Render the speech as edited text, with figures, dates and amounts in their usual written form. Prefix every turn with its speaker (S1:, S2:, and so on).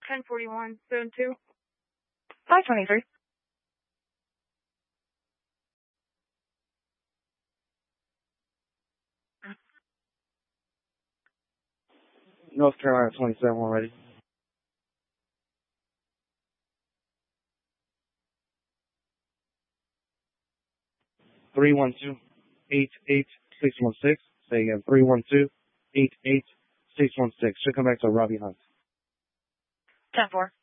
S1: 104172.
S2: 523.
S3: North Carolina 27 already. Three 88616. Say again, 312-88616. Should come back to Robbie Hunt.
S2: 10-4.